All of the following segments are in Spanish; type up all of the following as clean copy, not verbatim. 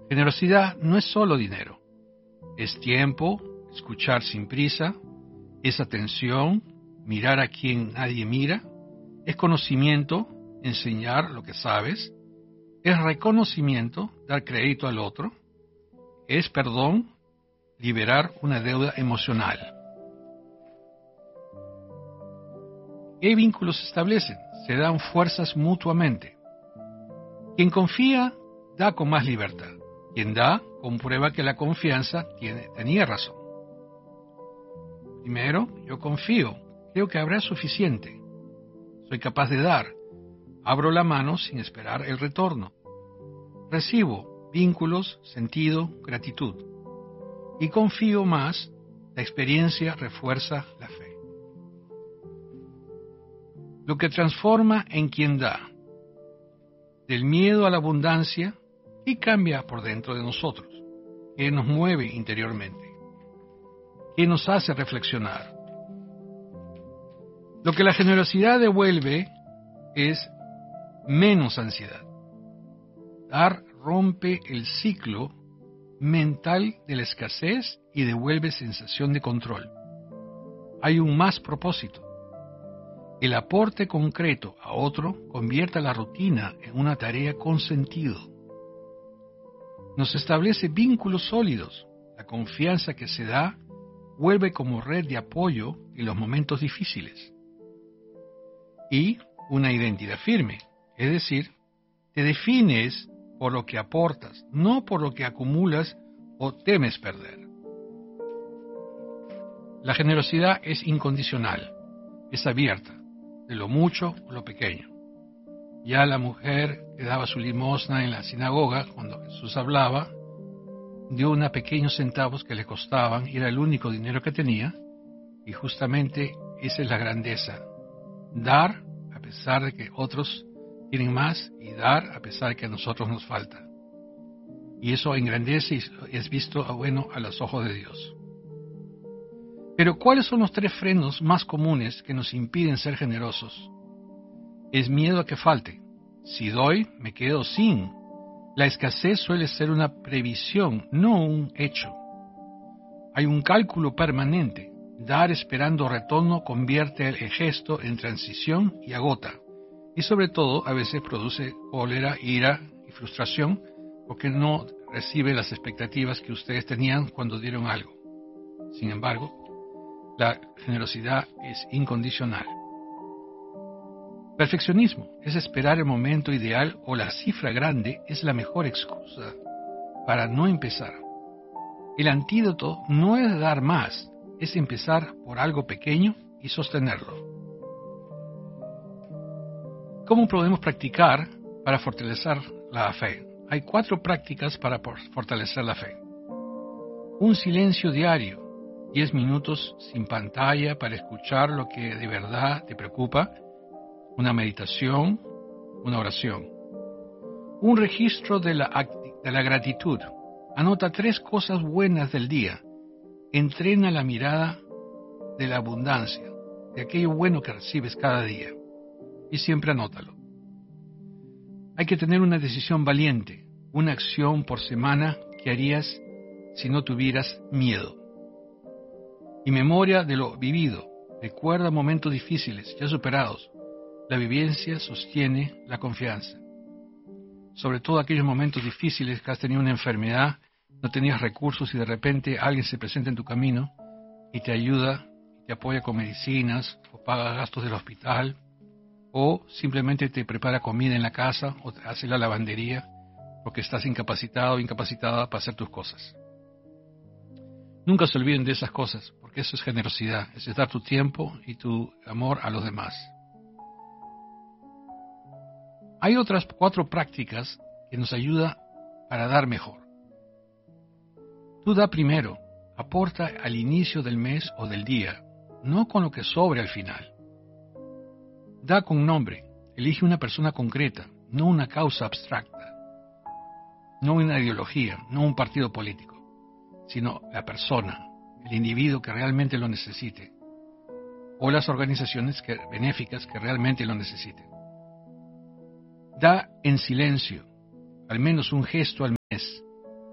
Generosidad no es solo dinero. Es tiempo, escuchar sin prisa, es atención, mirar a quien nadie mira, es conocimiento, enseñar lo que sabes, es reconocimiento, dar crédito al otro, es perdón, liberar una deuda emocional. ¿Qué vínculos se establecen? Se dan fuerzas mutuamente. Quien confía, da con más libertad. Quien da, comprueba que la confianza tenía razón. Primero, yo confío, creo que habrá suficiente. Soy capaz de dar. Abro la mano sin esperar el retorno. Recibo vínculos, sentido, gratitud. Y confío más, la experiencia refuerza la fe. Lo que transforma en quien da. Del miedo a la abundancia, ¿qué cambia por dentro de nosotros? ¿Qué nos mueve interiormente? ¿Qué nos hace reflexionar? Lo que la generosidad devuelve es menos ansiedad. Dar rompe el ciclo mental de la escasez y devuelve sensación de control. Hay un más propósito. El aporte concreto a otro convierte la rutina en una tarea con sentido. Nos establece vínculos sólidos. La confianza que se da vuelve como red de apoyo en los momentos difíciles. Y una identidad firme, es decir, te defines por lo que aportas, no por lo que acumulas o temes perder. La generosidad es incondicional, es abierta, de lo mucho o lo pequeño. Ya la mujer que daba su limosna en la sinagoga, cuando Jesús hablaba, dio unos pequeños centavos que le costaban y era el único dinero que tenía, y justamente esa es la grandeza. Dar a pesar de que otros tienen más y dar a pesar de que a nosotros nos falta. Y eso engrandece y es visto bueno a los ojos de Dios. Pero ¿cuáles son los 3 frenos más comunes que nos impiden ser generosos? Es miedo a que falte. Si doy, me quedo sin. La escasez suele ser una previsión, no un hecho. Hay un cálculo permanente. Dar esperando retorno convierte el gesto en transición y agota. Y sobre todo, a veces produce cólera, ira y frustración porque no recibe las expectativas que ustedes tenían cuando dieron algo. Sin embargo, la generosidad es incondicional. Perfeccionismo es esperar el momento ideal o la cifra grande es la mejor excusa para no empezar. El antídoto no es dar más, es empezar por algo pequeño y sostenerlo. ¿Cómo podemos practicar para fortalecer la fe? Hay 4 prácticas para fortalecer la fe. Un silencio diario. 10 minutos sin pantalla para escuchar lo que de verdad te preocupa, una meditación, una oración. Un registro de la gratitud. Anota 3 cosas buenas del día. Entrena la mirada de la abundancia, de aquello bueno que recibes cada día. Y siempre anótalo. Hay que tener una decisión valiente, una acción por semana que harías si no tuvieras miedo. Y memoria de lo vivido. Recuerda momentos difíciles, ya superados. La vivencia sostiene la confianza. Sobre todo aquellos momentos difíciles que has tenido una enfermedad, no tenías recursos y de repente alguien se presenta en tu camino y te ayuda, te apoya con medicinas, o paga gastos del hospital, o simplemente te prepara comida en la casa, o te hace la lavandería, porque estás incapacitado o incapacitada para hacer tus cosas. Nunca se olviden de esas cosas, porque eso es generosidad, es dar tu tiempo y tu amor a los demás. Hay otras 4 prácticas que nos ayudan para dar mejor. Tú da primero, aporta al inicio del mes o del día, no con lo que sobre al final. Da con nombre, elige una persona concreta, no una causa abstracta, no una ideología, no un partido político, sino la persona, el individuo que realmente lo necesite, o las organizaciones benéficas que realmente lo necesiten. Da en silencio, al menos un gesto al mes.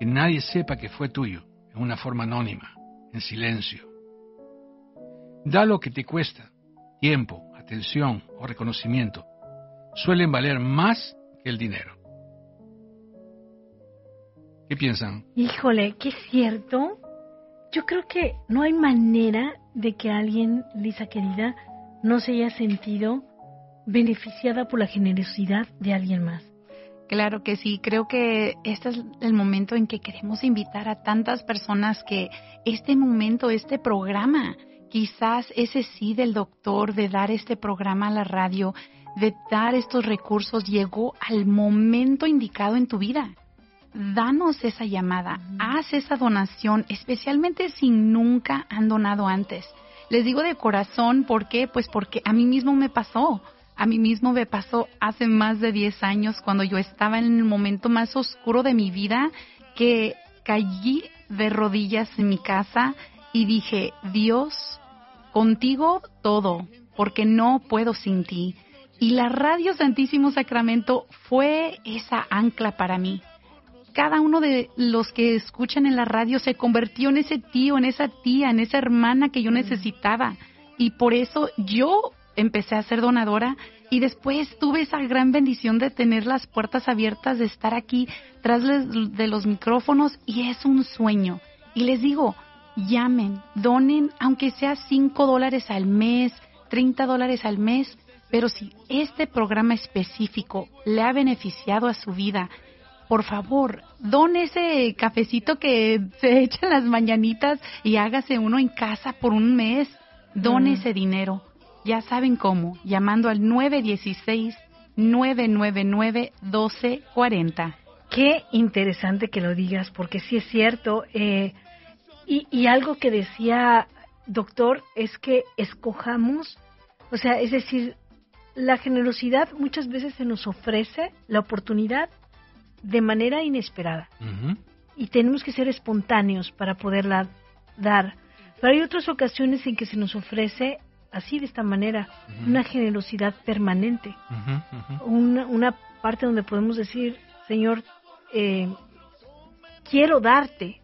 que nadie sepa que fue tuyo, en una forma anónima, en silencio. Da lo que te cuesta, tiempo, atención o reconocimiento. Suelen valer más que el dinero. ¿Qué piensan? Híjole, qué cierto. Yo creo que no hay manera de que alguien, Lisa querida, no se haya sentido beneficiada por la generosidad de alguien más. Claro que sí, creo que este es el momento en que queremos invitar a tantas personas que este momento, este programa, quizás ese sí del doctor, de dar este programa a la radio, de dar estos recursos, llegó al momento indicado en tu vida. Danos esa llamada, haz esa donación, especialmente si nunca han donado antes. Les digo de corazón, ¿por qué? Pues porque a mí mismo me pasó. A mí mismo me pasó hace más de 10 años cuando yo estaba en el momento más oscuro de mi vida, que caí de rodillas en mi casa y dije, Dios, contigo todo, porque no puedo sin ti. Y la Radio Santísimo Sacramento fue esa ancla para mí. Cada uno de los que escuchan en la radio se convirtió en ese tío, en esa tía, en esa hermana que yo necesitaba. Y por eso yo empecé a ser donadora y después tuve esa gran bendición de tener las puertas abiertas, de estar aquí tras de los micrófonos, y es un sueño. Y les digo, llamen, donen, aunque sea $5 al mes, $30 al mes, pero si este programa específico le ha beneficiado a su vida, por favor, done ese cafecito que se echa en las mañanitas y hágase uno en casa por un mes. Done ese dinero. Ya saben cómo, llamando al 916-999-1240. Qué interesante que lo digas, porque sí es cierto. Y algo que decía doctor es que escojamos, o sea, es decir, la generosidad muchas veces se nos ofrece la oportunidad de manera inesperada. Uh-huh. Y tenemos que ser espontáneos para poderla dar. Pero hay otras ocasiones en que se nos ofrece así, de esta manera, una generosidad permanente. Una parte donde podemos decir, Señor, quiero darte.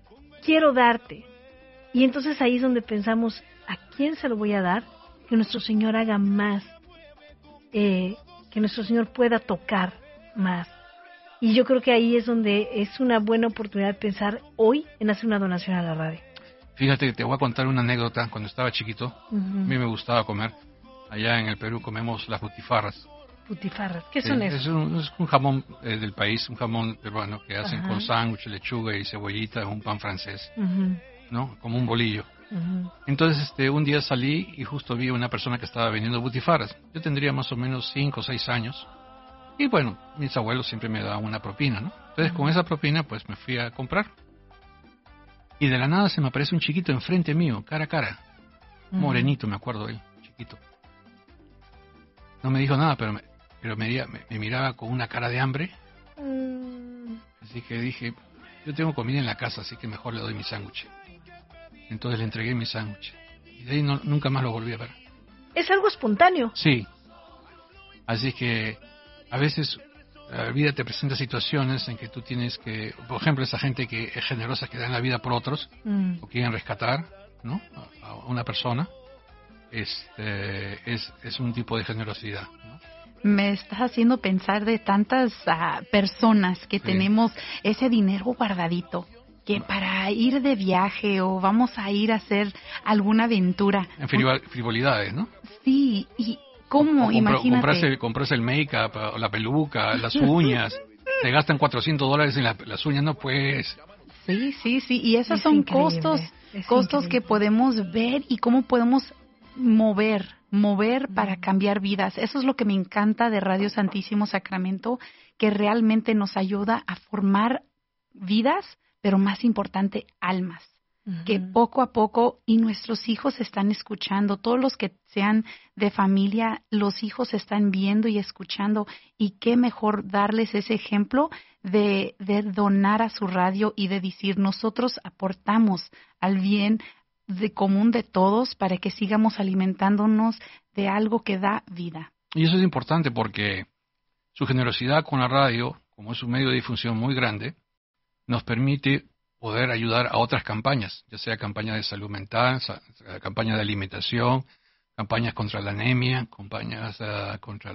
Y entonces ahí es donde pensamos, ¿a quién se lo voy a dar? Que nuestro Señor haga más, que nuestro Señor pueda tocar más. Y yo creo que ahí es donde es una buena oportunidad de pensar hoy en hacer una donación a la radio. Fíjate que te voy a contar una anécdota. Cuando estaba chiquito, a mí me gustaba comer. Allá en el Perú comemos las butifarras. ¿Butifarras? ¿Qué son esos? Es un jamón del país, un jamón peruano que hacen con sándwich, lechuga y cebollita, un pan francés, ¿no? Como un bolillo. Entonces, un día salí y justo vi a una persona que estaba vendiendo butifarras. Yo tendría más o menos 5 o 6 años. Y bueno, mis abuelos siempre me daban una propina, ¿no? Entonces, con esa propina, pues me fui a comprar. Y de la nada se me aparece un chiquito enfrente mío, cara a cara. Morenito, me acuerdo él, chiquito. No me dijo nada, pero me miraba con una cara de hambre. Así que dije, yo tengo comida en la casa, así que mejor le doy mi sándwich. Entonces le entregué mi sándwich. Y de ahí nunca más lo volví a ver. ¿Es algo espontáneo? Sí. Así que a veces la vida te presenta situaciones en que tú tienes que, por ejemplo, esa gente que es generosa, que da la vida por otros, o quieren rescatar, ¿no? a una persona, es un tipo de generosidad, ¿no? Me estás haciendo pensar de tantas personas que tenemos ese dinero guardadito, que para ir de viaje o vamos a ir a hacer alguna aventura. En frivolidades, ¿no? Sí, y ¿cómo? Imagínate. Compras el make-up, la peluca, las uñas. Se gastan $400 en las uñas, no pues. Sí. Y esos son increíble. costos que podemos ver y cómo podemos mover para cambiar vidas. Eso es lo que me encanta de Radio Santísimo Sacramento, que realmente nos ayuda a formar vidas, pero más importante, almas. Que poco a poco, y nuestros hijos están escuchando, todos los que sean de familia, los hijos están viendo y escuchando, y qué mejor darles ese ejemplo de donar a su radio y de decir, nosotros aportamos al bien común de todos para que sigamos alimentándonos de algo que da vida. Y eso es importante porque su generosidad con la radio, como es un medio de difusión muy grande, nos permite poder ayudar a otras campañas, ya sea campañas de salud mental, campañas de alimentación, campañas contra la anemia, campañas contra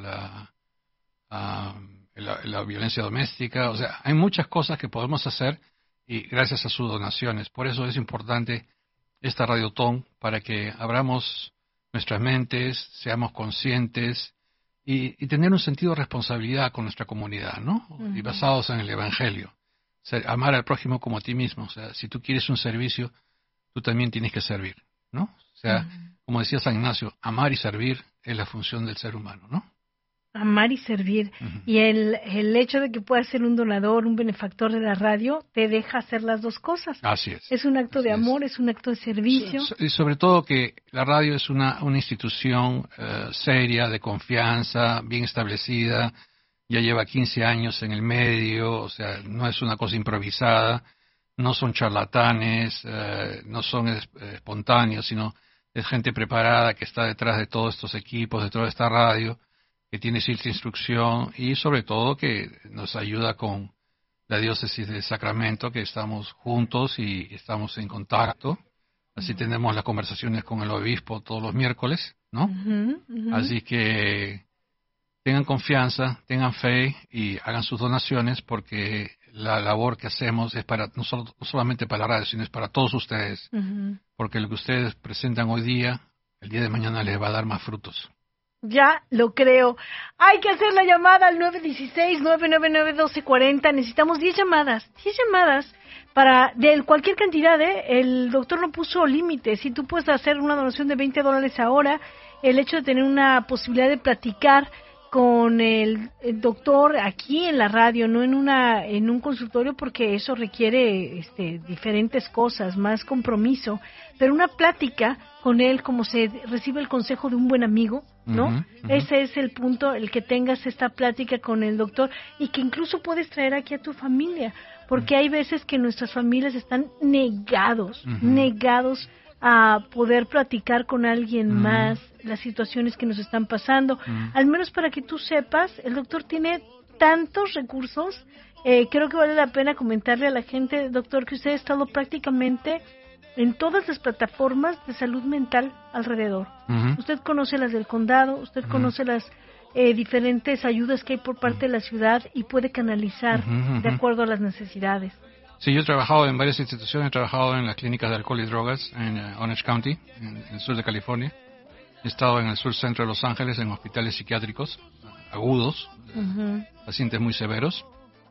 la violencia doméstica. O sea, hay muchas cosas que podemos hacer y gracias a sus donaciones. Por eso es importante esta Radiotón, para que abramos nuestras mentes, seamos conscientes y tener un sentido de responsabilidad con nuestra comunidad, ¿no? Y basados en el Evangelio. O sea, amar al prójimo como a ti mismo. O sea, si tú quieres un servicio, tú también tienes que servir, ¿no? O sea, como decía San Ignacio, amar y servir es la función del ser humano, ¿no? Amar y servir. Y el hecho de que puedas ser un donador, un benefactor de la radio, te deja hacer las dos cosas. Así es. Es un acto de amor, es un acto de servicio. Y sobre todo que la radio es una institución seria, de confianza, bien establecida. Ya lleva 15 años en el medio, o sea, no es una cosa improvisada, no son charlatanes, no son espontáneos, sino es gente preparada que está detrás de todos estos equipos, de toda esta radio, que tiene cierta instrucción y sobre todo que nos ayuda con la diócesis de Sacramento, que estamos juntos y estamos en contacto. Así tenemos las conversaciones con el obispo todos los miércoles, ¿no? Así que tengan confianza, tengan fe y hagan sus donaciones, porque la labor que hacemos es para no solamente para la radio, sino es para todos ustedes, porque lo que ustedes presentan hoy día, el día de mañana les va a dar más frutos. Ya lo creo. Hay que hacer la llamada al 916-999-1240. Necesitamos 10 llamadas. 10 llamadas para de cualquier cantidad, ¿eh? El doctor no puso límites. Si tú puedes hacer una donación de $20 ahora, el hecho de tener una posibilidad de platicar con el doctor aquí en la radio, no en un consultorio, porque eso requiere diferentes cosas, más compromiso, pero una plática con él, como se recibe el consejo de un buen amigo, ¿no? Ese es el punto, el que tengas esta plática con el doctor y que incluso puedes traer aquí a tu familia, porque hay veces que nuestras familias están negados a poder platicar con alguien más las situaciones que nos están pasando. Al menos para que tú sepas, el doctor tiene tantos recursos. Creo que vale la pena comentarle a la gente, doctor, que usted ha estado prácticamente en todas las plataformas de salud mental alrededor. Usted conoce las del condado, usted conoce las diferentes ayudas que hay por parte de la ciudad y puede canalizar de acuerdo a las necesidades. Sí, yo he trabajado en varias instituciones, he trabajado en las clínicas de alcohol y drogas en Orange County, en el sur de California. He estado en el sur centro de Los Ángeles, en hospitales psiquiátricos agudos, pacientes muy severos.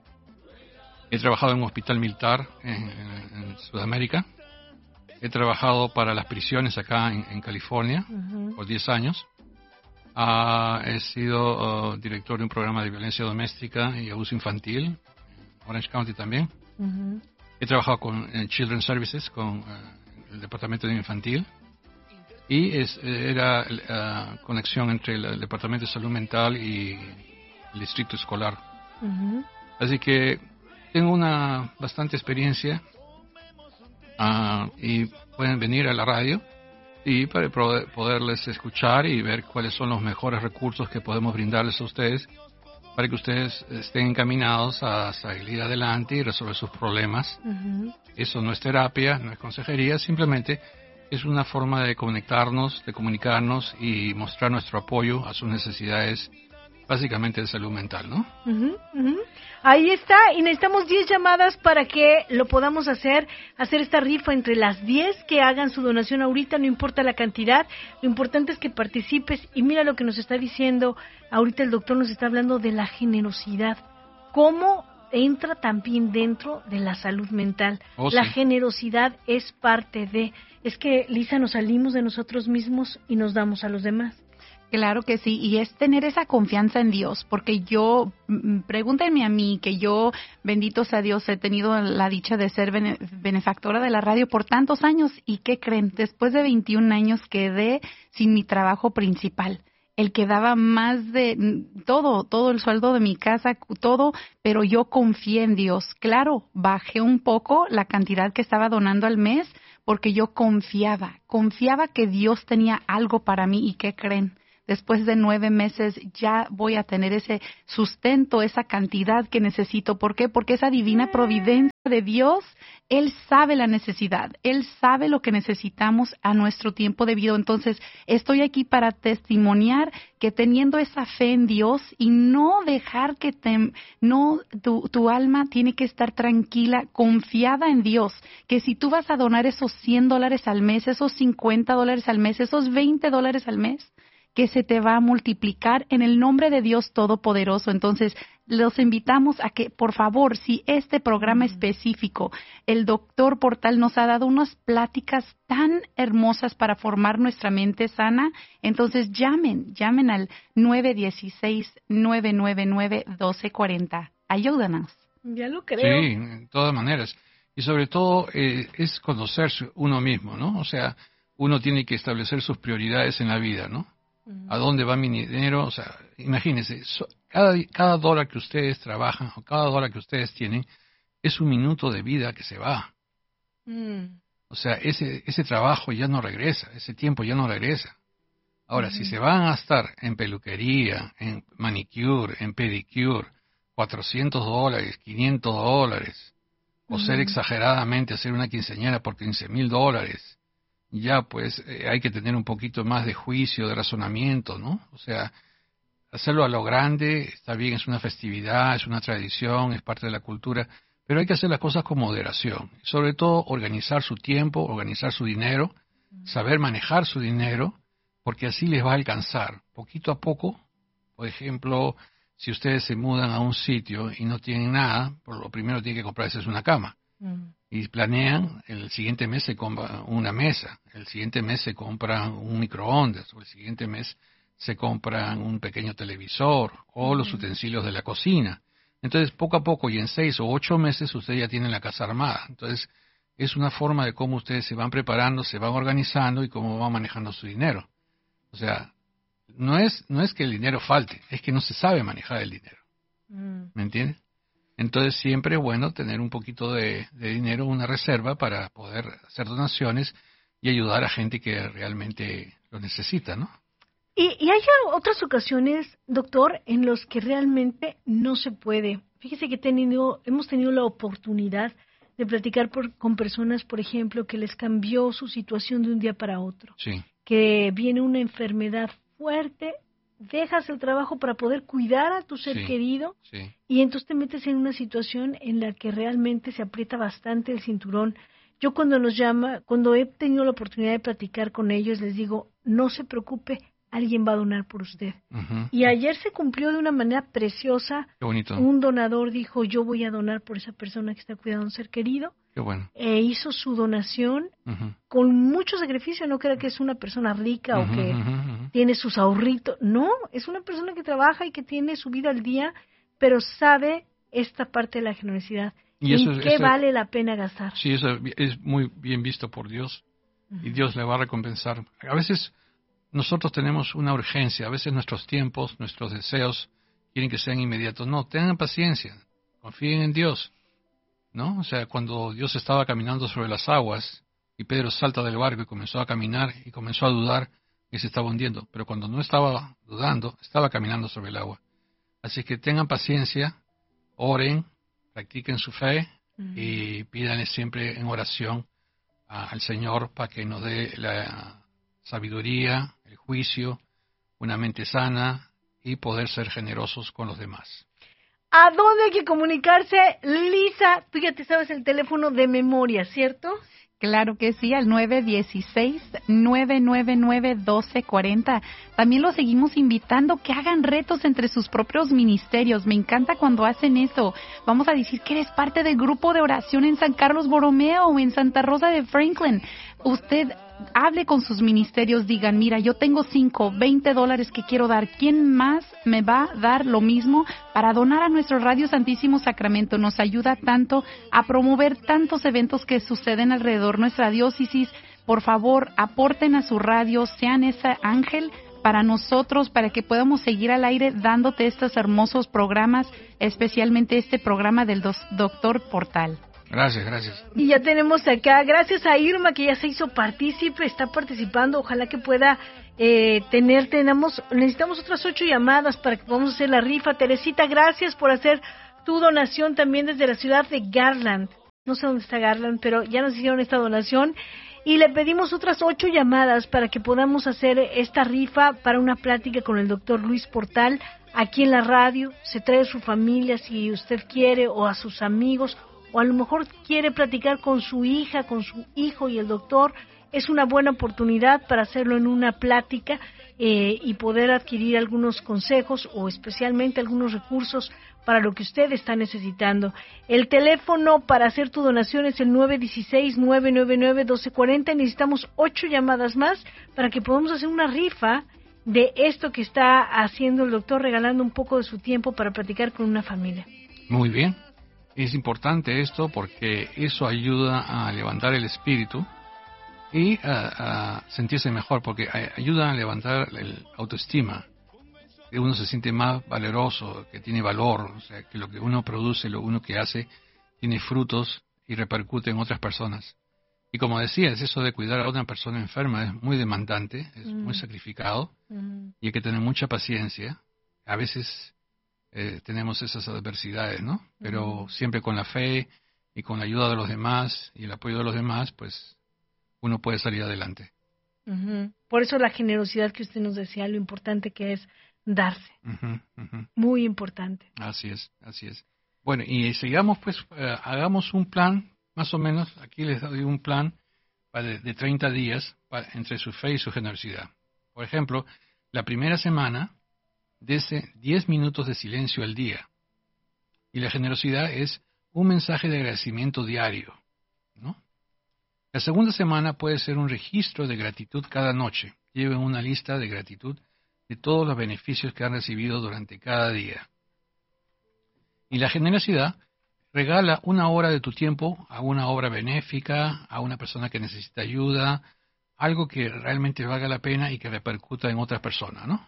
He trabajado en un hospital militar en Sudamérica. He trabajado para las prisiones acá en California por 10 años. He sido director de un programa de violencia doméstica y abuso infantil en Orange County también. He trabajado con Children's Services, con el departamento de infantil, y era conexión entre el departamento de salud mental y el distrito escolar. Así que tengo una bastante experiencia y pueden venir a la radio y para poderles escuchar y ver cuáles son los mejores recursos que podemos brindarles a ustedes, para que ustedes estén encaminados a salir adelante y resolver sus problemas. Eso no es terapia, no es consejería, simplemente es una forma de conectarnos, de comunicarnos y mostrar nuestro apoyo a sus necesidades, básicamente de salud mental, ¿no? Ahí está, y necesitamos 10 llamadas para que lo podamos hacer esta rifa entre las 10 que hagan su donación ahorita, no importa la cantidad, lo importante es que participes. Y mira lo que nos está diciendo, ahorita el doctor nos está hablando de la generosidad, cómo entra también dentro de la salud mental. La generosidad es parte es que, Lisa, nos salimos de nosotros mismos y nos damos a los demás. Claro que sí, y es tener esa confianza en Dios, porque pregúntenme a mí, que yo, bendito sea Dios, he tenido la dicha de ser benefactora de la radio por tantos años, y ¿qué creen? Después de 21 años quedé sin mi trabajo principal, el que daba más de todo el sueldo de mi casa, todo, pero yo confié en Dios. Claro, bajé un poco la cantidad que estaba donando al mes, porque yo confiaba que Dios tenía algo para mí, y ¿qué creen? Después de 9 meses ya voy a tener ese sustento, esa cantidad que necesito. ¿Por qué? Porque esa divina providencia de Dios, Él sabe la necesidad, Él sabe lo que necesitamos a nuestro tiempo de vida. Entonces, estoy aquí para testimoniar que teniendo esa fe en Dios y no dejar que tu alma tiene que estar tranquila, confiada en Dios, que si tú vas a donar esos $100 al mes, esos $50 al mes, esos $20 al mes, que se te va a multiplicar en el nombre de Dios Todopoderoso. Entonces, los invitamos a que, por favor, si este programa específico, el doctor Portal nos ha dado unas pláticas tan hermosas para formar nuestra mente sana, entonces llamen al 916-999-1240. Ayúdanos. Ya lo creo. Sí, de todas maneras. Y sobre todo es conocerse uno mismo, ¿no? O sea, uno tiene que establecer sus prioridades en la vida, ¿no? ¿A dónde va mi dinero? O sea, imagínense, cada dólar que ustedes trabajan o cada dólar que ustedes tienen es un minuto de vida que se va. O sea, ese trabajo ya no regresa, ese tiempo ya no regresa. Ahora, si se van a estar en peluquería, en manicure, en pedicure, $400, $500, o ser exageradamente, hacer una quinceañera por $15,000, ya pues hay que tener un poquito más de juicio, de razonamiento, ¿no? O sea, hacerlo a lo grande, está bien, es una festividad, es una tradición, es parte de la cultura, pero hay que hacer las cosas con moderación. Sobre todo, organizar su tiempo, organizar su dinero, saber manejar su dinero, porque así les va a alcanzar. Poquito a poco, por ejemplo, si ustedes se mudan a un sitio y no tienen nada, por lo primero tienen que comprarse una cama. Y planean, el siguiente mes se compra una mesa, el siguiente mes se compra un microondas, o el siguiente mes se compran un pequeño televisor o los utensilios de la cocina. Entonces, poco a poco y en 6 o 8 meses ustedes ya tienen la casa armada. Entonces, es una forma de cómo ustedes se van preparando, se van organizando y cómo van manejando su dinero. O sea, no es que el dinero falte, es que no se sabe manejar el dinero. ¿Me entiendes? Entonces siempre es bueno tener un poquito de dinero, una reserva para poder hacer donaciones y ayudar a gente que realmente lo necesita, ¿no? Y hay otras ocasiones, doctor, en los que realmente no se puede. Fíjese que hemos tenido la oportunidad de platicar con personas, por ejemplo, que les cambió su situación de un día para otro. Sí. Que viene una enfermedad fuerte, dejas el trabajo para poder cuidar a tu ser querido y entonces te metes en una situación en la que realmente se aprieta bastante el cinturón. Yo cuando cuando he tenido la oportunidad de platicar con ellos, les digo, no se preocupe, alguien va a donar por usted. Y ayer se cumplió de una manera preciosa. Qué bonito. Un donador dijo, yo voy a donar por esa persona que está cuidando a un ser querido. Qué bueno. Hizo su donación con mucho sacrificio. No crea que es una persona rica o que tiene sus ahorritos. No, es una persona que trabaja y que tiene su vida al día, pero sabe esta parte de la generosidad. ¿Y en qué vale la pena gastar? Sí, eso es muy bien visto por Dios y Dios le va a recompensar. A veces nosotros tenemos una urgencia, a veces nuestros tiempos, nuestros deseos quieren que sean inmediatos. No, tengan paciencia, confíen en Dios. ¿No? O sea, cuando Dios estaba caminando sobre las aguas y Pedro salta del barco y comenzó a caminar y comenzó a dudar y se estaba hundiendo, pero cuando no estaba dudando, estaba caminando sobre el agua. Así que tengan paciencia, oren, practiquen su fe y pídanle siempre en oración al Señor para que nos dé la sabiduría, el juicio, una mente sana y poder ser generosos con los demás. ¿A dónde hay que comunicarse? Lisa, tú ya te sabes el teléfono de memoria, ¿cierto? Claro que sí, al 916-999-1240. También los seguimos invitando que hagan retos entre sus propios ministerios. Me encanta cuando hacen eso. Vamos a decir que eres parte del grupo de oración en San Carlos Borromeo o en Santa Rosa de Franklin. Usted hable con sus ministerios, digan, mira, yo tengo $20 que quiero dar. ¿Quién más me va a dar lo mismo para donar a nuestro Radio Santísimo Sacramento? Nos ayuda tanto a promover tantos eventos que suceden alrededor de nuestra diócesis. Por favor, aporten a su radio, sean ese ángel para nosotros, para que podamos seguir al aire dándote estos hermosos programas, especialmente este programa del Doctor Portal. Gracias. Y ya tenemos acá, gracias a Irma que ya se hizo partícipe, está participando, ojalá que pueda necesitamos otras 8 llamadas para que podamos hacer la rifa. Teresita, gracias por hacer tu donación también desde la ciudad de Garland. no sé dónde está Garland, pero ya nos hicieron esta donación y le pedimos otras 8 llamadas para que podamos hacer esta rifa para una plática con el doctor Luis Portal aquí en la radio. Se trae a su familia si usted quiere, o a sus amigos, o a lo mejor quiere platicar con su hija, con su hijo y el doctor. Es una buena oportunidad para hacerlo en una plática y poder adquirir algunos consejos o especialmente algunos recursos para lo que usted está necesitando. El teléfono para hacer tu donación es el 916-999-1240. Necesitamos 8 llamadas más para que podamos hacer una rifa de esto que está haciendo el doctor, regalando un poco de su tiempo para platicar con una familia. Muy bien. Es importante esto porque eso ayuda a levantar el espíritu y a sentirse mejor, porque ayuda a levantar el autoestima, que uno se siente más valeroso, que tiene valor, o sea, que lo que uno produce, lo uno que hace, tiene frutos y repercute en otras personas. Y como decías, eso de cuidar a una persona enferma es muy demandante, es muy sacrificado, y hay que tener mucha paciencia. A veces tenemos esas adversidades, ¿no? Pero siempre con la fe y con la ayuda de los demás y el apoyo de los demás, pues uno puede salir adelante. Por eso la generosidad que usted nos decía, lo importante que es darse. Muy importante. Así es, así es. Bueno, y sigamos pues, hagamos un plan, más o menos, aquí les doy un plan de 30 días entre su fe y su generosidad. Por ejemplo, la primera semana, dese 10 minutos de silencio al día. Y la generosidad es un mensaje de agradecimiento diario, ¿no? La segunda semana puede ser un registro de gratitud cada noche. Lleven una lista de gratitud de todos los beneficios que han recibido durante cada día. Y la generosidad, regala 1 hora de tu tiempo a una obra benéfica, a una persona que necesita ayuda, algo que realmente valga la pena y que repercuta en otras personas, ¿no?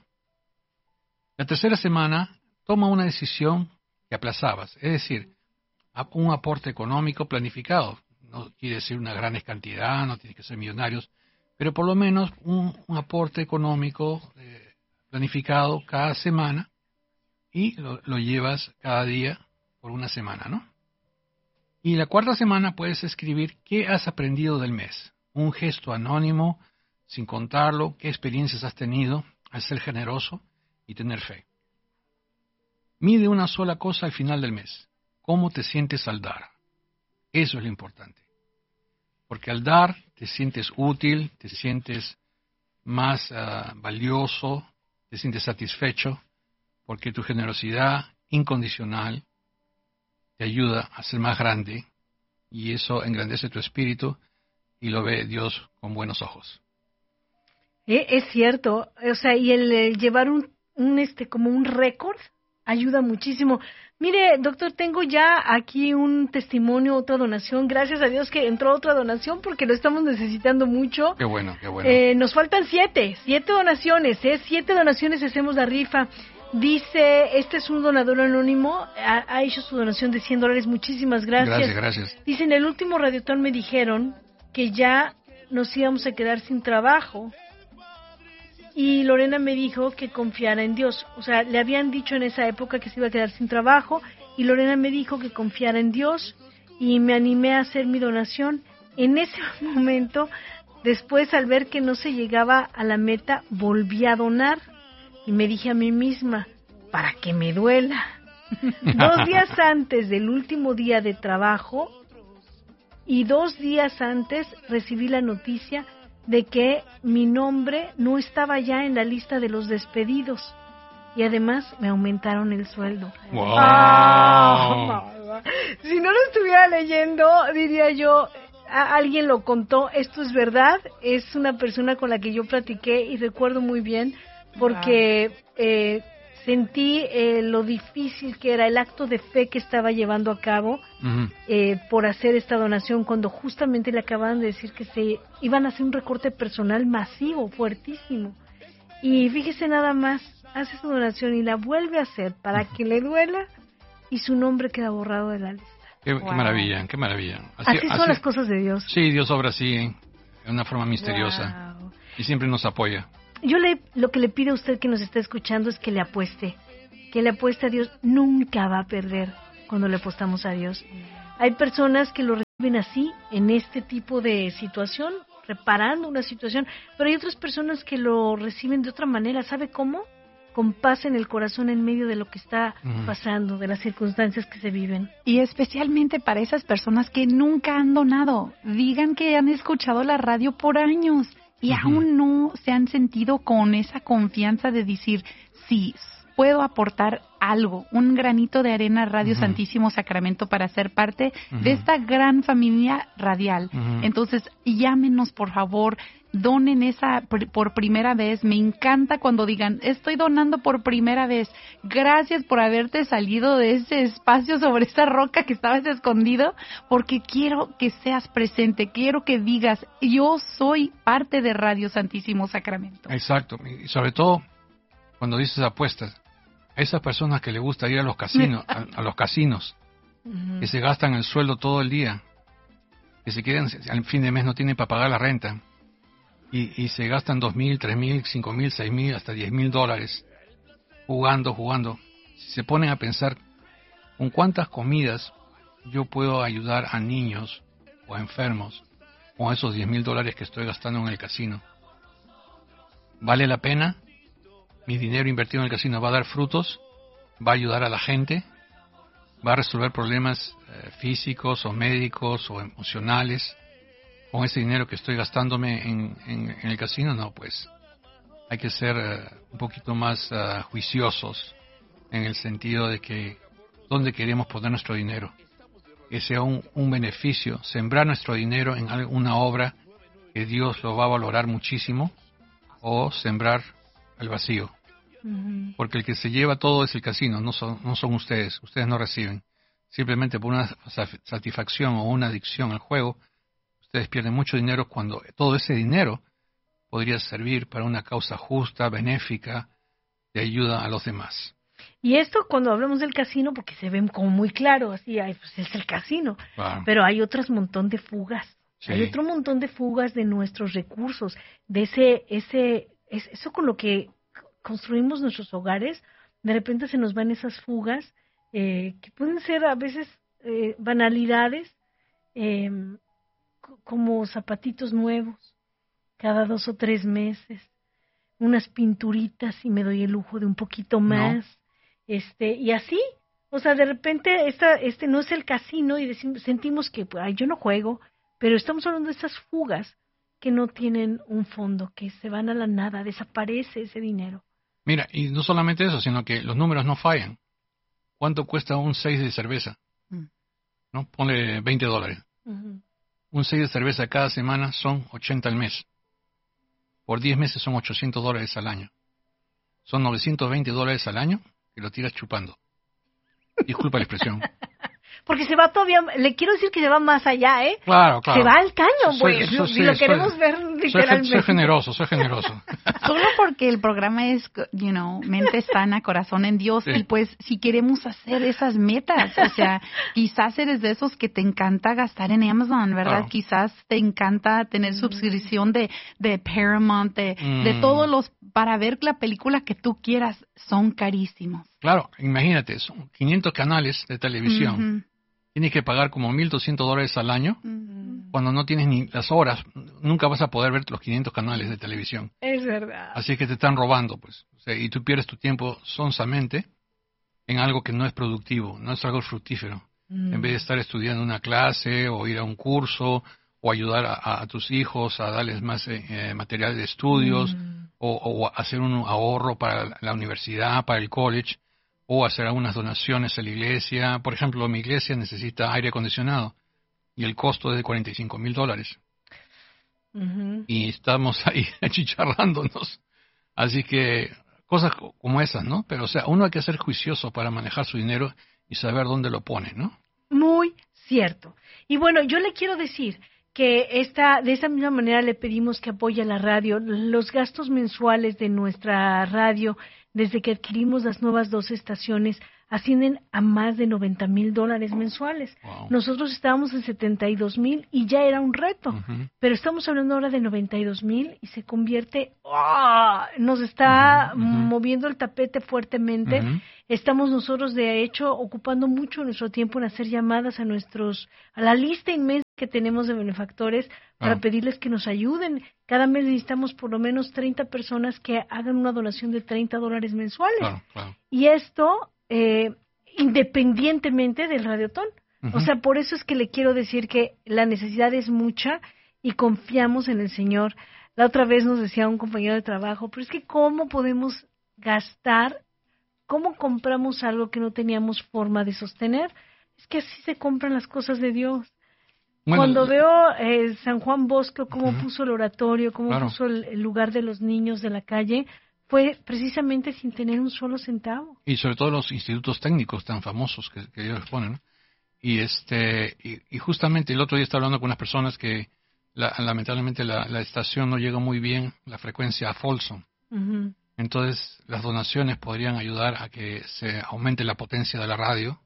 La tercera semana, toma una decisión que aplazabas, es decir, un aporte económico planificado. No quiere decir una gran cantidad, no tiene que ser millonarios, pero por lo menos un aporte económico planificado cada semana y lo llevas cada día por una semana, ¿no? Y la cuarta semana puedes escribir qué has aprendido del mes, un gesto anónimo, sin contarlo, qué experiencias has tenido al ser generoso y tener fe. Mide una sola cosa al final del mes, cómo te sientes al dar. Eso es lo importante. Porque al dar te sientes útil, te sientes más valioso, te sientes satisfecho, porque tu generosidad incondicional te ayuda a ser más grande y eso engrandece tu espíritu y lo ve Dios con buenos ojos. Es cierto, o sea, y el llevar como un récord ayuda muchísimo. Mire, doctor, tengo ya aquí un testimonio, otra donación. Gracias a Dios que entró otra donación porque lo estamos necesitando mucho. Qué bueno, qué bueno. Nos faltan 7 donaciones, 7 donaciones hacemos la rifa. Dice, este es un donador anónimo, ha hecho su donación de $100. Muchísimas gracias. Gracias. Dice, en el último radiotón me dijeron que ya nos íbamos a quedar sin trabajo. Y Lorena me dijo que confiara en Dios. O sea, le habían dicho en esa época que se iba a quedar sin trabajo. Y Lorena me dijo que confiara en Dios. Y me animé a hacer mi donación. En ese momento, después al ver que no se llegaba a la meta, volví a donar. Y me dije a mí misma, para que me duela. 2 días antes del último día de trabajo y 2 días antes recibí la noticia de que mi nombre no estaba ya en la lista de los despedidos y además me aumentaron el sueldo. ¡Wow! Si no lo estuviera leyendo, diría yo, alguien lo contó, esto es verdad, es una persona con la que yo platiqué y recuerdo muy bien porque sentí lo difícil que era el acto de fe que estaba llevando a cabo por hacer esta donación cuando justamente le acababan de decir que se iban a hacer un recorte personal masivo, fuertísimo. Y fíjese nada más, hace su donación y la vuelve a hacer para que le duela y su nombre queda borrado de la lista. Qué maravilla, qué maravilla. Así son las cosas de Dios. Sí, Dios obra así, de una forma misteriosa. Wow. Y siempre nos apoya. Yo lo que le pido a usted que nos está escuchando es que le apueste a Dios. Nunca va a perder cuando le apostamos a Dios. Hay personas que lo reciben así, en este tipo de situación, reparando una situación, pero hay otras personas que lo reciben de otra manera. ¿Sabe cómo? Con paz en el corazón en medio de lo que está pasando, de las circunstancias que se viven. Y especialmente para esas personas que nunca han donado. Digan que han escuchado la radio por años y aún no se han sentido con esa confianza de decir, sí, puedo aportar algo, un granito de arena a Radio Santísimo Sacramento para ser parte de esta gran familia radial. Entonces, llámenos, por favor, donen esa por primera vez. Me encanta cuando digan, estoy donando por primera vez. Gracias por haberte salido de ese espacio sobre esa roca que estabas escondido, porque quiero que seas presente, quiero que digas, yo soy parte de Radio Santísimo Sacramento. Exacto, y sobre todo, cuando dices apuestas, a esas personas que les gusta ir a los casinos, a los casinos, que se gastan el sueldo todo el día, que se quedan, al fin de mes no tienen para pagar la renta, y se gastan $2,000, $3,000, $5,000, $6,000, hasta $10,000 jugando. Si se ponen a pensar con cuántas comidas yo puedo ayudar a niños o a enfermos con esos $10,000 que estoy gastando en el casino, ¿vale la pena? Mi dinero invertido en el casino va a dar frutos, va a ayudar a la gente, va a resolver problemas físicos o médicos o emocionales con ese dinero que estoy gastándome en el casino. No, pues hay que ser un poquito más juiciosos en el sentido de que dónde queremos poner nuestro dinero, que sea un beneficio, sembrar nuestro dinero en alguna obra que Dios lo va a valorar muchísimo, o sembrar al vacío, porque el que se lleva todo es el casino, no son ustedes no reciben, simplemente por una satisfacción o una adicción al juego, ustedes pierden mucho dinero cuando todo ese dinero podría servir para una causa justa, benéfica, de ayuda a los demás. Y esto cuando hablamos del casino, porque se ven como muy claro, así, pues es el casino, Claro. Pero hay otros montón de fugas. Sí. Hay otro montón de fugas de nuestros recursos, de eso con lo que construimos nuestros hogares. De repente se nos van esas fugas que pueden ser a veces banalidades, como zapatitos nuevos cada 2 o 3 meses, unas pinturitas y me doy el lujo de un poquito más, y así. O sea, de repente este no es el casino y sentimos que pues, yo no juego. Pero estamos hablando de esas fugas que no tienen un fondo, que se van a la nada, desaparece ese dinero. Mira, y no solamente eso, sino que los números no fallan. ¿Cuánto cuesta un 6 de cerveza? ¿No? Ponle $20. Un 6 de cerveza cada semana son $80 al mes. Por 10 meses son $800 al año. Son $920 al año que lo tiras chupando. Disculpa la expresión. Porque se va todavía, le quiero decir que se va más allá, ¿eh? Claro. Se va al caño, pues. Si lo queremos ver literalmente. Soy generoso. Solo porque el programa es, mente sana, corazón en Dios. Sí. Y pues, si queremos hacer esas metas, o sea, quizás eres de esos que te encanta gastar en Amazon, ¿verdad? Claro. Quizás te encanta tener suscripción de Paramount, de todos los, para ver la película que tú quieras, son carísimos. Claro, imagínate, son 500 canales de televisión. Tienes que pagar como $1,200 al año. Cuando no tienes ni las horas, nunca vas a poder ver los 500 canales de televisión. Es verdad. Así que te están robando, pues. O sea, y tú pierdes tu tiempo sonsamente en algo que no es productivo, no es algo fructífero. En vez de estar estudiando una clase o ir a un curso o ayudar a tus hijos a darles más material de estudios o hacer un ahorro para la universidad, para el college, o hacer algunas donaciones a la iglesia. Por ejemplo, mi iglesia necesita aire acondicionado y el costo es de $45,000. Y estamos ahí achicharrándonos. Así que cosas como esas, ¿no? Pero, o sea, uno hay que ser juicioso para manejar su dinero y saber dónde lo pone, ¿no? Muy cierto. Y bueno, yo le quiero decir que de esa misma manera le pedimos que apoye a la radio. Los gastos mensuales de nuestra radio, desde que adquirimos las nuevas 2 estaciones, ascienden a más de $90,000 mensuales. Wow. Nosotros estábamos en 72,000 y ya era un reto, pero estamos hablando ahora de 92,000 y se convierte, nos está moviendo el tapete fuertemente. Estamos nosotros, de hecho, ocupando mucho nuestro tiempo en hacer llamadas a la lista inmensa que tenemos de benefactores para pedirles que nos ayuden. Cada mes necesitamos por lo menos 30 personas que hagan una donación de $30 mensuales. Claro. Y esto, independientemente del Radiotón. O sea, por eso es que le quiero decir que la necesidad es mucha y confiamos en el Señor. La otra vez nos decía un compañero de trabajo, pero es que ¿cómo podemos gastar? ¿Cómo compramos algo que no teníamos forma de sostener? Es que así se compran las cosas de Dios. Bueno, cuando veo San Juan Bosco, cómo puso el oratorio, cómo puso el lugar de los niños de la calle, fue precisamente sin tener un solo centavo. Y sobre todo los institutos técnicos tan famosos que ellos ponen, ¿no? Y justamente el otro día estaba hablando con unas personas que lamentablemente la estación no llegó muy bien, la frecuencia a Folsom. Entonces las donaciones podrían ayudar a que se aumente la potencia de la radio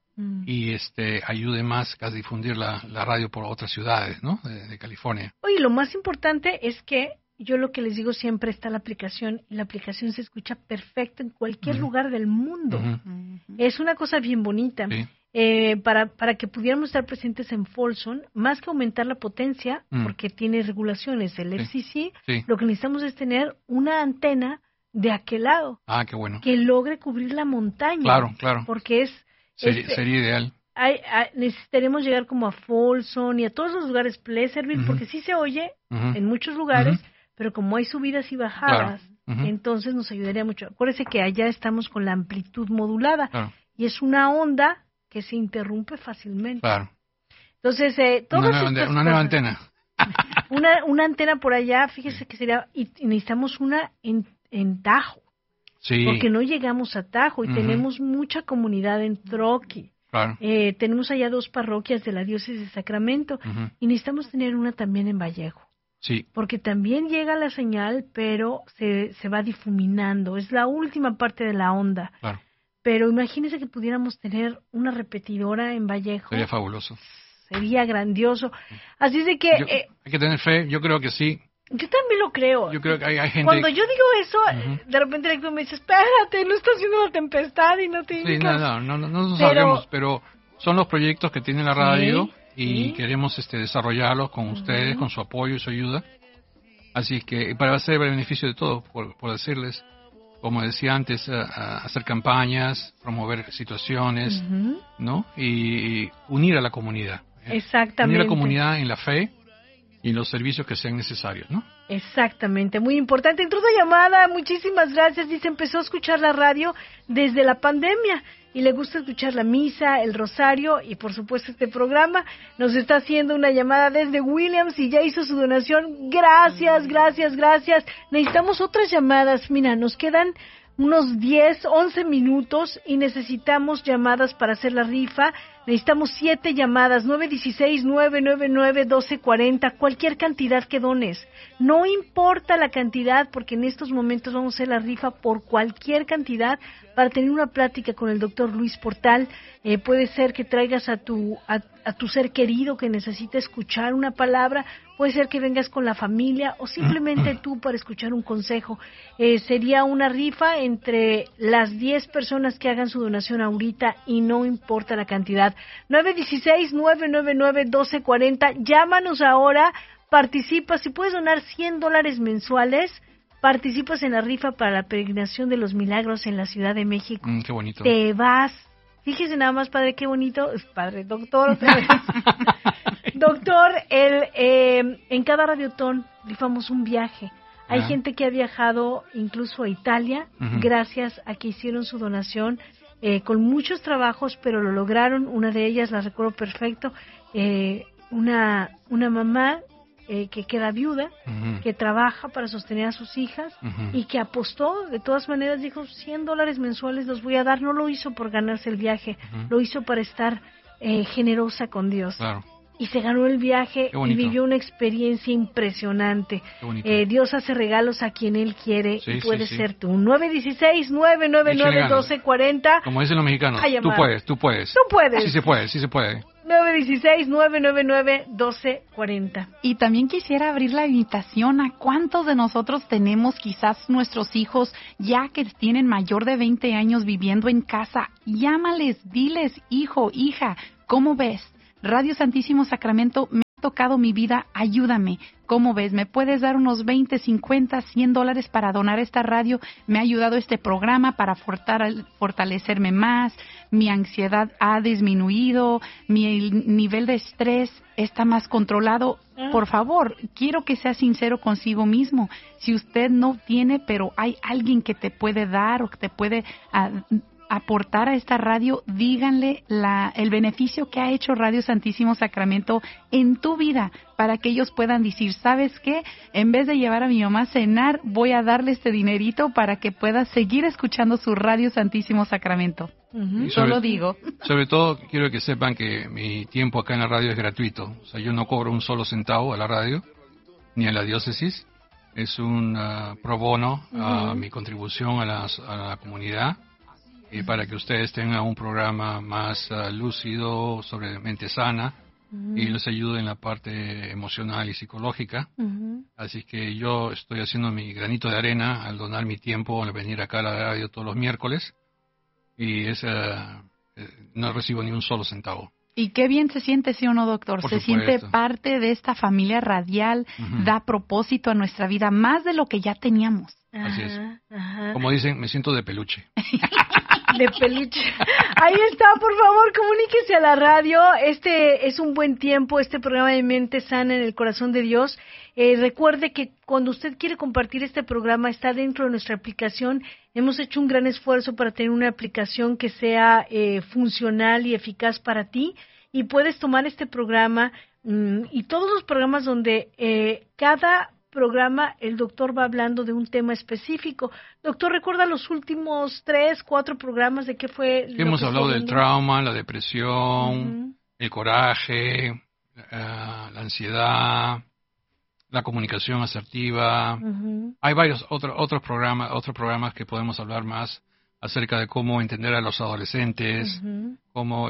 y ayude más a difundir la radio por otras ciudades, ¿no? de California. Oye, lo más importante es que yo lo que les digo siempre, está la aplicación, y la aplicación se escucha perfecto en cualquier lugar del mundo. Es una cosa bien bonita. Sí. Para que pudiéramos estar presentes en Folsom, más que aumentar la potencia, porque tiene regulaciones del FCC, lo que necesitamos es tener una antena de aquel lado. Qué bueno. Que logre cubrir la montaña. Claro. Porque sería ideal. Necesitaremos llegar como a Folsom y a todos los lugares Pleasantville, porque sí se oye en muchos lugares, pero como hay subidas y bajadas, entonces nos ayudaría mucho. Acuérdese que allá estamos con la amplitud modulada, y es una onda que se interrumpe fácilmente. Claro. Entonces, una nueva antena. una antena por allá, fíjese que sería, y necesitamos una en Tahoe. Sí. Porque no llegamos a Tahoe y tenemos mucha comunidad en Truckee. Claro. Tenemos allá 2 parroquias de la diócesis de Sacramento y necesitamos tener una también en Vallejo. Sí. Porque también llega la señal, pero se va difuminando. Es la última parte de la onda. Claro. Pero imagínese que pudiéramos tener una repetidora en Vallejo. Sería fabuloso. Sería grandioso. Así es de que... hay que tener fe, yo creo que sí. Yo también lo creo. Yo creo que hay gente... Cuando yo digo eso, de repente el lector me dice, espérate, no está haciendo la tempestad y no te indicas. Sí, no sabemos, pero son los proyectos que tiene la radio y queremos desarrollarlos con ustedes, con su apoyo y su ayuda. Así que para hacer el beneficio de todos, por decirles, como decía antes, hacer campañas, promover situaciones, ¿no? Y unir a la comunidad. Exactamente. Unir a la comunidad en la fe y los servicios que sean necesarios, ¿no? Exactamente, muy importante. Entró una llamada, muchísimas gracias. Dice, empezó a escuchar la radio desde la pandemia y le gusta escuchar la misa, el rosario y por supuesto este programa. Nos está haciendo una llamada desde Williams y ya hizo su donación. Gracias. Necesitamos otras llamadas. Mira, nos quedan unos 10, 11 minutos y necesitamos llamadas para hacer la rifa. Necesitamos 7 llamadas, 916-999-1240, cualquier cantidad que dones. No importa la cantidad, porque en estos momentos vamos a hacer la rifa por cualquier cantidad para tener una plática con el doctor Luis Portal. Puede ser que traigas a tu ser querido que necesita escuchar una palabra, puede ser que vengas con la familia o simplemente tú para escuchar un consejo. Sería una rifa entre las 10 personas que hagan su donación ahorita y no importa la cantidad. 916-999-1240, llámanos ahora, participa, si puedes donar $100 mensuales, participas en la rifa para la peregrinación de los milagros en la Ciudad de México. Qué bonito. Te vas. Fíjese nada más, padre, qué bonito. Padre, doctor, otra vez. Doctor, en cada radiotón rifamos un viaje. Hay gente que ha viajado incluso a Italia, gracias a que hicieron su donación, con muchos trabajos, pero lo lograron. Una de ellas la recuerdo perfecto, una mamá que queda viuda, que trabaja para sostener a sus hijas y que apostó, de todas maneras dijo, $100 mensuales los voy a dar. No lo hizo por ganarse el viaje, lo hizo para estar generosa con Dios. Claro. y se ganó el viaje Qué y bonito. vivió una experiencia impresionante. Qué bonito. Dios hace regalos a quien Él quiere Sí, y sí, puede sí. ser tú. 916-999-1240. Como dicen los mexicanos, A llamar. tú puedes. Tú puedes. Sí se puede, sí se puede. 916-999-1240. Y también quisiera abrir la invitación a cuántos de nosotros tenemos quizás nuestros hijos ya que tienen mayor de 20 años viviendo en casa. Llámales, diles, hijo, hija, ¿cómo ves? Radio Santísimo Sacramento me ha tocado mi vida, ayúdame. ¿Cómo ves? ¿Me puedes dar unos 20, 50, $100 para donar esta radio? Me ha ayudado este programa para fortalecerme más. Mi ansiedad ha disminuido. Mi nivel de estrés está más controlado. Por favor, quiero que sea sincero consigo mismo. Si usted no tiene, pero hay alguien que te puede dar o que te puede aportar a esta radio, díganle el beneficio que ha hecho Radio Santísimo Sacramento en tu vida, para que ellos puedan decir, ¿sabes qué? En vez de llevar a mi mamá a cenar, voy a darle este dinerito para que pueda seguir escuchando su Radio Santísimo Sacramento. Y Solo digo. Sobre todo, quiero que sepan que mi tiempo acá en la radio es gratuito. O sea, yo no cobro un solo centavo a la radio, ni a la diócesis. Es un pro bono a mi contribución a la comunidad. Y para que ustedes tengan un programa más lúcido, sobre mente sana, y les ayude en la parte emocional y psicológica. Así que yo estoy haciendo mi granito de arena al donar mi tiempo, al venir acá a la radio todos los miércoles, y no recibo ni un solo centavo. Y qué bien se siente, ¿sí o no, doctor? Por Se supuesto. siente parte de esta familia radial, da propósito a nuestra vida, más de lo que ya teníamos. Así es. Ajá. Como dicen, me siento de peluche. De peluche. Ahí está, por favor, comuníquese a la radio. Este es un buen tiempo, este programa de Mente Sana en el Corazón de Dios. Recuerde que cuando usted quiere compartir este programa, está dentro de nuestra aplicación. Hemos hecho un gran esfuerzo para tener una aplicación que sea funcional y eficaz para ti. Y puedes tomar este programa y todos los programas donde cada programa el doctor va hablando de un tema específico. Doctor, ¿recuerda los últimos 3, 4 programas de qué fue? Que hemos hablado del trauma, la depresión, el coraje, la ansiedad, la comunicación asertiva. Hay varios otros programas que podemos hablar más acerca de cómo entender a los adolescentes, cómo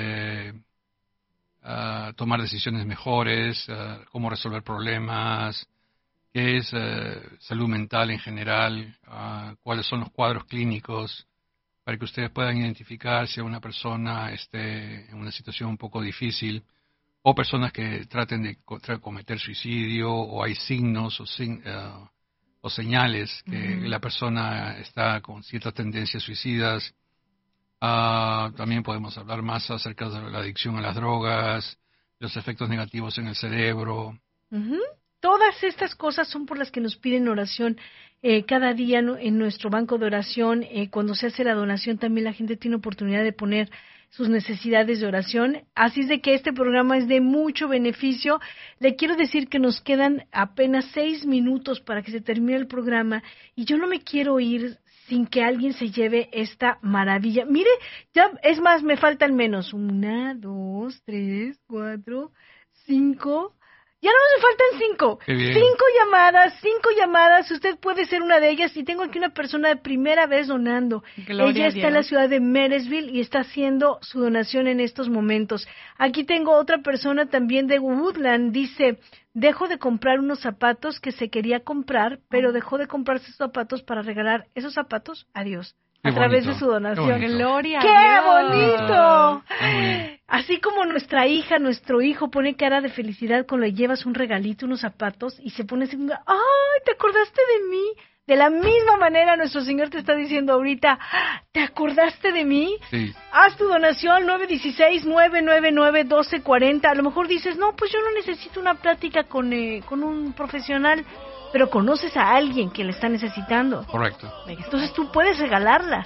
tomar decisiones mejores, cómo resolver problemas, qué es salud mental en general, cuáles son los cuadros clínicos, para que ustedes puedan identificar si una persona esté en una situación un poco difícil, o personas que traten de cometer suicidio, o hay signos o señales que la persona está con ciertas tendencias suicidas. También podemos hablar más acerca de la adicción a las drogas, los efectos negativos en el cerebro. Todas estas cosas son por las que nos piden oración cada día en nuestro banco de oración. Cuando se hace la donación también la gente tiene oportunidad de poner sus necesidades de oración. Así es de que este programa es de mucho beneficio. Le quiero decir que nos quedan apenas 6 minutos para que se termine el programa y yo no me quiero ir sin que alguien se lleve esta maravilla. Mire, ya es más, me faltan menos. 1, 2, 3, 4, 5... Ya no me faltan 5. 5 llamadas. Usted puede ser una de ellas. Y tengo aquí una persona de primera vez donando. Ella está en la ciudad de Marysville y está haciendo su donación en estos momentos. Aquí tengo otra persona también de Woodland. Dice, dejo de comprar unos zapatos que se quería comprar, pero dejó de comprarse esos zapatos para regalar esos zapatos a Dios. A través de su donación. ¡Gloria! ¡Qué bonito! Así como nuestra hija, nuestro hijo pone cara de felicidad cuando le llevas un regalito, unos zapatos, y se pone así, ¡ay, te acordaste de mí! De la misma manera, nuestro Señor te está diciendo ahorita, ¿te acordaste de mí? Sí. Haz tu donación, 916-999-1240. A lo mejor dices, no, pues yo no necesito una plática con un profesional, pero conoces a alguien que le está necesitando. Correcto. Entonces tú puedes regalarla.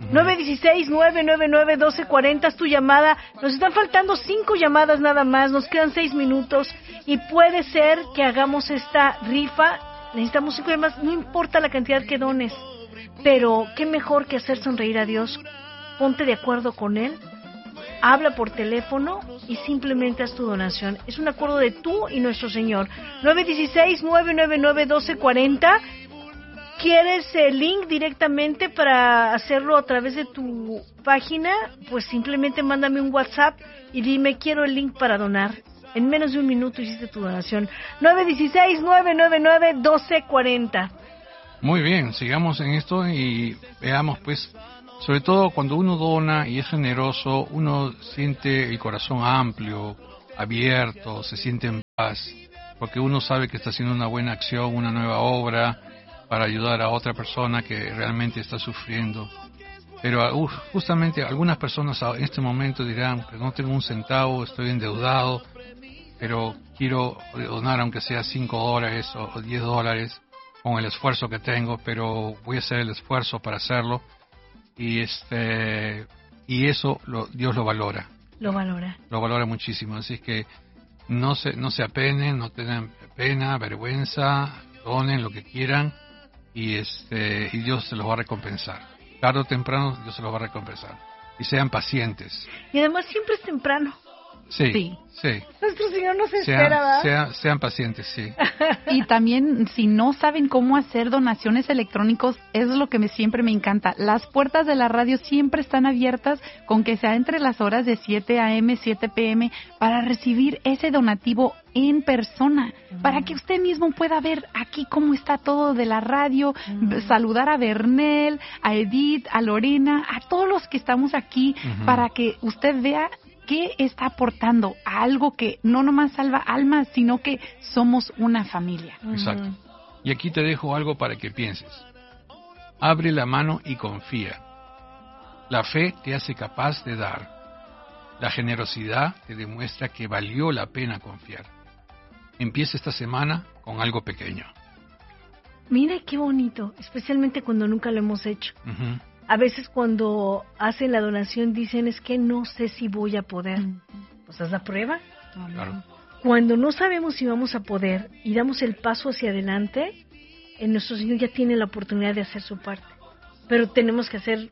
916-999-1240 es tu llamada. Nos están faltando 5 llamadas nada más. Nos quedan 6 minutos. Y puede ser que hagamos esta rifa. Necesitamos 5 llamadas. No importa la cantidad que dones. Pero qué mejor que hacer sonreír a Dios. Ponte de acuerdo con Él. habla por teléfono y simplemente haz tu donación. Es un acuerdo de tú y nuestro Señor. 916-999-1240. ¿Quieres el link directamente para hacerlo a través de tu página? Pues simplemente mándame un WhatsApp y dime, quiero el link para donar. En menos de un minuto hiciste tu donación. 916-999-1240. Muy bien, sigamos en esto y veamos, pues, sobre todo cuando uno dona y es generoso, uno siente el corazón amplio, abierto, se siente en paz, porque uno sabe que está haciendo una buena acción, una nueva obra para ayudar a otra persona que realmente está sufriendo. Pero justamente algunas personas en este momento dirán que no tengo un centavo, estoy endeudado, pero quiero donar aunque sea $5 o $10 con el esfuerzo que tengo, pero voy a hacer el esfuerzo para hacerlo y eso Dios lo valora. Lo valora Muchísimo, así que no se apenen, no tengan pena, vergüenza, donen lo que quieran y Dios se los va a recompensar. Tarde o temprano Dios se los va a recompensar. Y sean pacientes. Y además siempre es temprano. Sí. Nuestro Señor nos espera, ¿verdad? Sean pacientes, sí. Y también, si no saben cómo hacer donaciones electrónicos, es lo que siempre me encanta. Las puertas de la radio siempre están abiertas, con que sea entre las horas de 7 a.m., 7 p.m., para recibir ese donativo en persona, para que usted mismo pueda ver aquí cómo está todo de la radio, saludar a Bernel, a Edith, a Lorena, a todos los que estamos aquí, para que usted vea qué está aportando a algo que no nomás salva almas, sino que somos una familia. Exacto. Y aquí te dejo algo para que pienses. Abre la mano y confía. La fe te hace capaz de dar. La generosidad te demuestra que valió la pena confiar. Empieza esta semana con algo pequeño. Mira qué bonito, especialmente cuando nunca lo hemos hecho. A veces cuando hacen la donación dicen, es que no sé si voy a poder. Pues haz la prueba. Claro. Cuando no sabemos si vamos a poder y damos el paso hacia adelante, nuestro Señor ya tiene la oportunidad de hacer su parte. Pero tenemos que hacer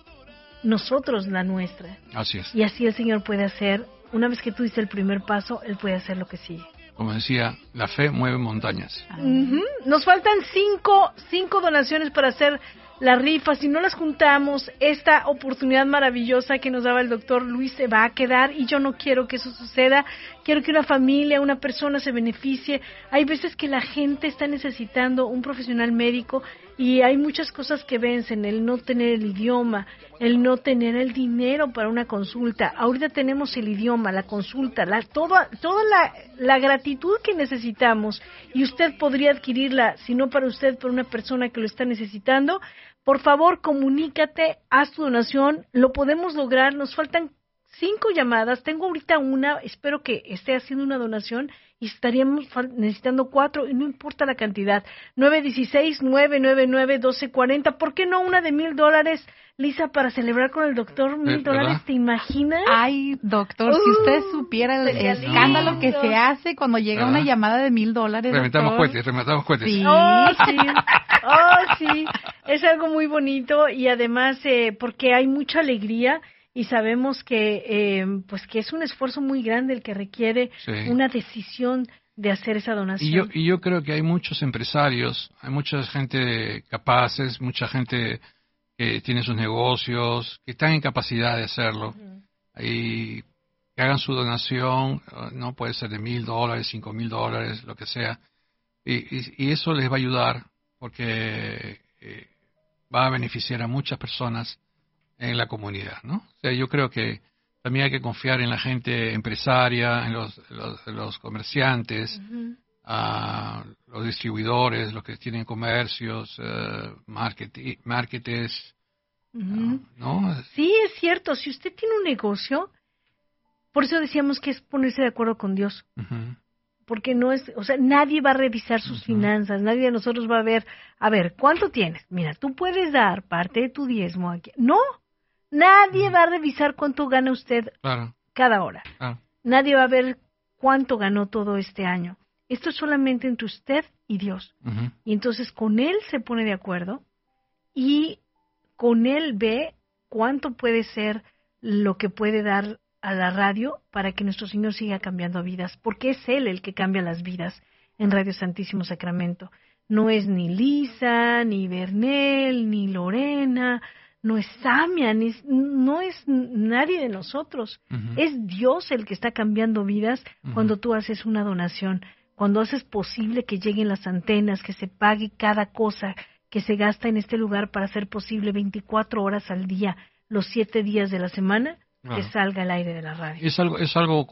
nosotros la nuestra. Así es. Y así el Señor puede hacer, una vez que tú diste el primer paso, Él puede hacer lo que sigue. Como decía, la fe mueve montañas. Nos faltan cinco donaciones para hacer la rifa. Si no las juntamos, esta oportunidad maravillosa que nos daba el doctor Luis se va a quedar y yo no quiero que eso suceda. Quiero que una familia, una persona se beneficie. Hay veces que la gente está necesitando un profesional médico y hay muchas cosas que vencen, el no tener el idioma, el no tener el dinero para una consulta. Ahorita tenemos el idioma, la consulta, toda la gratitud que necesitamos y usted podría adquirirla, si no para usted, para una persona que lo está necesitando. Por favor, comunícate, haz tu donación, lo podemos lograr. Nos faltan 5 llamadas, tengo ahorita una, espero que esté haciendo una donación y estaríamos necesitando 4 y no importa la cantidad. 916-999-1240, ¿por qué no una de $1,000, Lisa, para celebrar con el doctor? $1,000, ¿te imaginas? Ay, doctor, si usted supiera el escándalo que se hace cuando llega una llamada de $1,000. Reventamos cohetes. Sí. Sí, es algo muy bonito y además porque hay mucha alegría. Y sabemos que pues que es un esfuerzo muy grande el que requiere una decisión de hacer esa donación. Y yo creo que hay muchos empresarios, hay mucha gente capaces, mucha gente que tiene sus negocios, que están en capacidad de hacerlo. Y que hagan su donación, no puede ser de $1,000, $5,000, lo que sea. Y eso les va a ayudar porque va a beneficiar a muchas personas en la comunidad, ¿no? O sea, yo creo que también hay que confiar en la gente empresaria, en los comerciantes, a los distribuidores, los que tienen comercios, marketers, ¿no? Sí, es cierto. Si usted tiene un negocio, por eso decíamos que es ponerse de acuerdo con Dios. Porque no es, o sea, nadie va a revisar sus finanzas, nadie de nosotros va a ver, ¿cuánto tienes? Mira, tú puedes dar parte de tu diezmo aquí. No. Nadie va a revisar cuánto gana usted cada hora. Nadie va a ver cuánto ganó todo este año. Esto es solamente entre usted y Dios. Y entonces con Él se pone de acuerdo y con Él ve cuánto puede ser lo que puede dar a la radio para que nuestro Señor siga cambiando vidas, porque es Él el que cambia las vidas en Radio Santísimo Sacramento. No es ni Lisa, ni Bernel, ni Lorena, no es Samia, no es nadie de nosotros. Uh-huh. Es Dios el que está cambiando vidas cuando tú haces una donación, cuando haces posible que lleguen las antenas, que se pague cada cosa que se gasta en este lugar para hacer posible 24 horas al día, los 7 días de la semana, que salga al aire de la radio. Es algo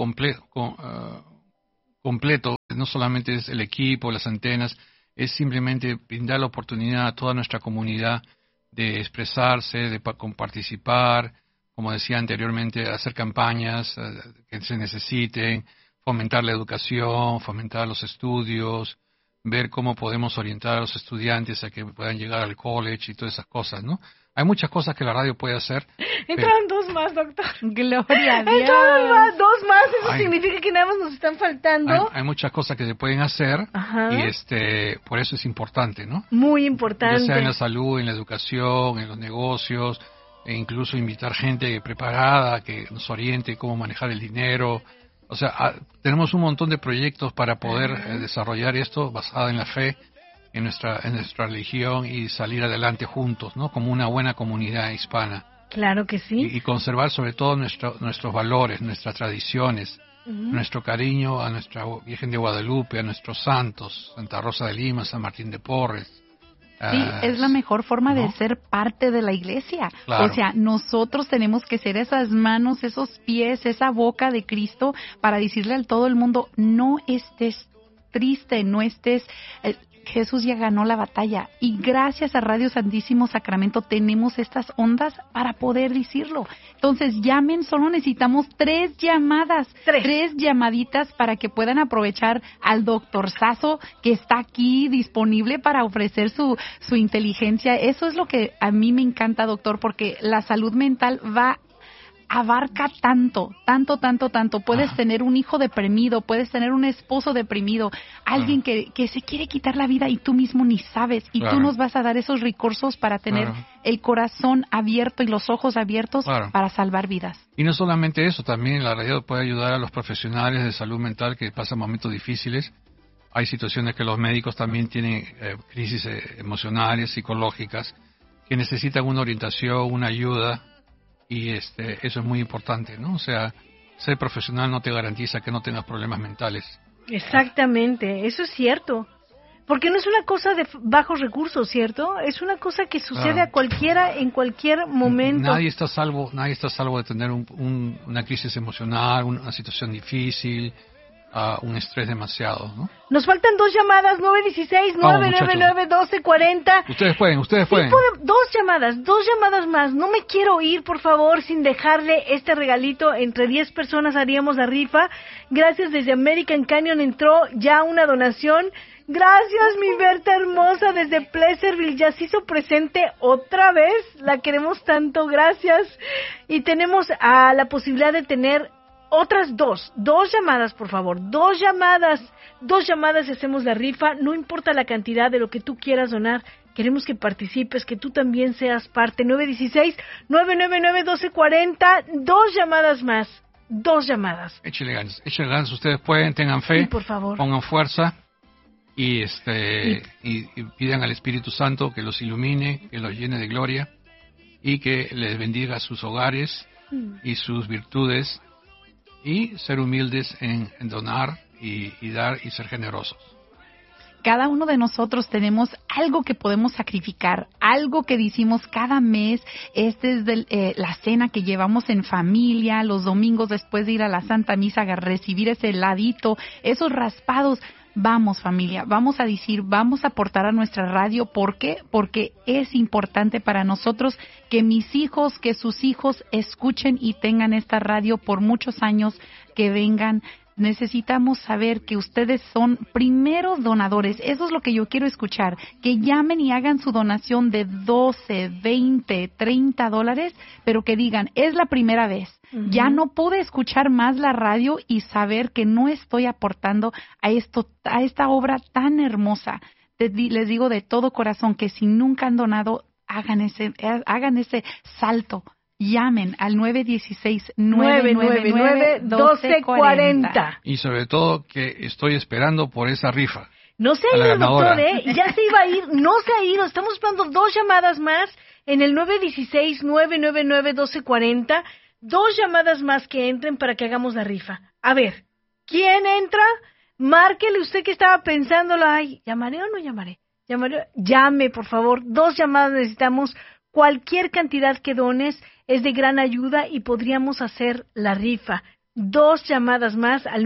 completo, no solamente es el equipo, las antenas, es simplemente brindar la oportunidad a toda nuestra comunidad de expresarse, de participar, como decía anteriormente, hacer campañas que se necesiten, fomentar la educación, fomentar los estudios, ver cómo podemos orientar a los estudiantes a que puedan llegar al college y todas esas cosas, ¿no? Hay muchas cosas que la radio puede hacer. Entraron 2 más, doctor. Gloria a Dios. Entraron 2 más, eso significa que nada más nos están faltando. Hay muchas cosas que se pueden hacer. Ajá. Y por eso es importante, ¿no? Muy importante. Ya sea en la salud, en la educación, en los negocios, e incluso invitar gente preparada que nos oriente cómo manejar el dinero. O sea, tenemos un montón de proyectos para poder desarrollar esto basado en la fe, en nuestra religión y salir adelante juntos, ¿no? Como una buena comunidad hispana. Claro que sí. Y conservar sobre todo nuestros valores, nuestras tradiciones, nuestro cariño a nuestra Virgen de Guadalupe, a nuestros santos, Santa Rosa de Lima, San Martín de Porres. Sí, es la mejor forma de ser parte de la iglesia. Claro. O sea, nosotros tenemos que ser esas manos, esos pies, esa boca de Cristo para decirle a todo el mundo, no estés triste, no estés... Jesús ya ganó la batalla y gracias a Radio Santísimo Sacramento tenemos estas ondas para poder decirlo. Entonces llamen, solo necesitamos 3 llamadas, 3 llamaditas para que puedan aprovechar al doctor Sasso que está aquí disponible para ofrecer su inteligencia. Eso es lo que a mí me encanta, doctor, porque la salud mental abarca tanto. Puedes tener un hijo deprimido, puedes tener un esposo deprimido, alguien que se quiere quitar la vida y tú mismo ni sabes. Y tú nos vas a dar esos recursos para tener el corazón abierto y los ojos abiertos para salvar vidas. Y no solamente eso, también la radio puede ayudar a los profesionales de salud mental que pasan momentos difíciles. Hay situaciones que los médicos también tienen crisis emocionales, psicológicas, que necesitan una orientación, una ayuda. Y eso es muy importante, ¿no? O sea, ser profesional no te garantiza que no tengas problemas mentales. Exactamente, eso es cierto. Porque no es una cosa de bajos recursos, ¿cierto? Es una cosa que sucede a cualquiera en cualquier momento. Nadie está salvo de tener una crisis emocional, una situación difícil, un estrés demasiado, ¿no? Nos faltan 2 llamadas, 916-999-1240. Ustedes pueden. Sí, 2 llamadas más. No me quiero ir, por favor, sin dejarle este regalito. Entre 10 personas haríamos la rifa. Gracias, desde American Canyon entró ya una donación. Gracias, mi Berta hermosa, desde Pleasantville. Ya se hizo presente otra vez. La queremos tanto, gracias. Y tenemos la posibilidad de tener otras 2 llamadas, por favor, 2 llamadas y hacemos la rifa. No importa la cantidad de lo que tú quieras donar, queremos que participes, que tú también seas parte. 916-999-1240, 2 llamadas más, 2 llamadas. Échale ganas, ustedes pueden, tengan fe, sí, por favor. Pongan fuerza y pidan al Espíritu Santo que los ilumine, que los llene de gloria y que les bendiga sus hogares y sus virtudes. Y ser humildes en donar y dar y ser generosos. Cada uno de nosotros tenemos algo que podemos sacrificar, algo que decimos cada mes. Es la cena que llevamos en familia, los domingos después de ir a la Santa Misa, a recibir ese heladito, esos raspados. Vamos, familia, vamos a decir, vamos a aportar a nuestra radio. ¿Por qué? Porque es importante para nosotros que mis hijos, que sus hijos escuchen y tengan esta radio por muchos años, que vengan. Necesitamos saber que ustedes son primeros donadores. Eso es lo que yo quiero escuchar. Que llamen y hagan su donación de 12, 20, 30 dólares, pero que digan, es la primera vez. Ya no pude escuchar más la radio y saber que no estoy aportando a esta obra tan hermosa. Les digo de todo corazón que si nunca han donado, hagan ese salto. Llamen al 916-999-1240. Y sobre todo que estoy esperando por esa rifa. No se ha ido el doctor, ya se iba a ir, no se ha ido. Estamos esperando 2 llamadas más en el 916-999-1240. 2 llamadas más que entren para que hagamos la rifa. A ver, ¿quién entra? Márquele usted que estaba pensándolo. Ay, ¿llamaré o no llamaré? Llame, por favor. 2 llamadas necesitamos. Cualquier cantidad que dones es de gran ayuda y podríamos hacer la rifa. 2 llamadas más al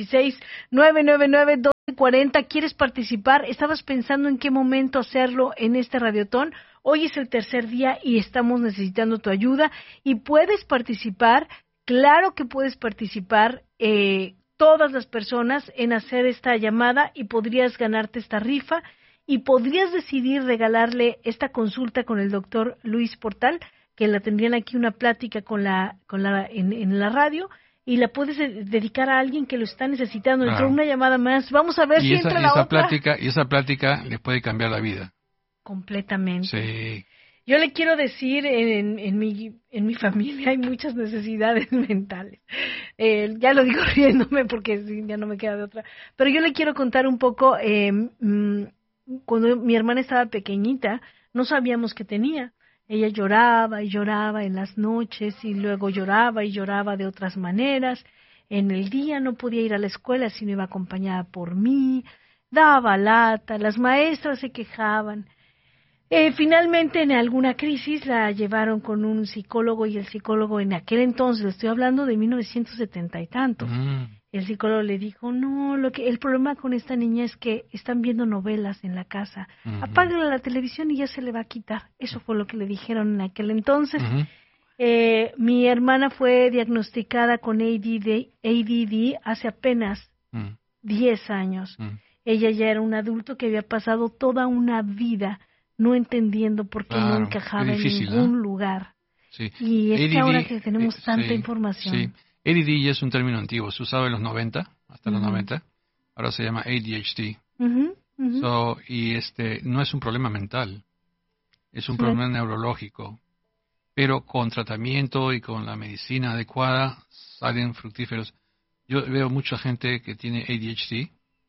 916-999-1240. ¿Quieres participar? ¿Estabas pensando en qué momento hacerlo en este radiotón? Hoy es el 3er día y estamos necesitando tu ayuda y puedes participar. Claro que puedes participar todas las personas en hacer esta llamada y podrías ganarte esta rifa y podrías decidir regalarle esta consulta con el doctor Luis Portal, que la tendrían aquí una plática en la radio. Y la puedes dedicar a alguien que lo está necesitando. Entró una llamada más. Vamos a ver si entra la otra. Y esa plática les puede cambiar la vida. Completamente. Sí. Yo le quiero decir, en mi familia hay muchas necesidades mentales. Ya lo digo riéndome porque sí, ya no me queda de otra. Pero yo le quiero contar un poco. Cuando mi hermana estaba pequeñita, no sabíamos qué tenía. Ella lloraba y lloraba en las noches y luego lloraba y lloraba de otras maneras. En el día no podía ir a la escuela si no iba acompañada por mí. Daba lata, las maestras se quejaban. Finalmente, en alguna crisis, la llevaron con un psicólogo y el psicólogo en aquel entonces, estoy hablando de 1970 y tantos, el psicólogo le dijo, no, el problema con esta niña es que están viendo novelas en la casa, apáguenle la televisión y ya se le va a quitar. Eso fue lo que le dijeron en aquel entonces. Mi hermana fue diagnosticada con ADD hace apenas 10 años. Ella ya era un adulto que había pasado toda una vida no entendiendo por qué no encajaba en ningún lugar. Sí. Y es ADD, que ahora que tenemos tanta información. Sí. ADD ya es un término antiguo, se usaba en los 90, hasta los 90, ahora se llama ADHD. Y no es un problema mental, es un problema neurológico, pero con tratamiento y con la medicina adecuada salen fructíferos. Yo veo mucha gente que tiene ADHD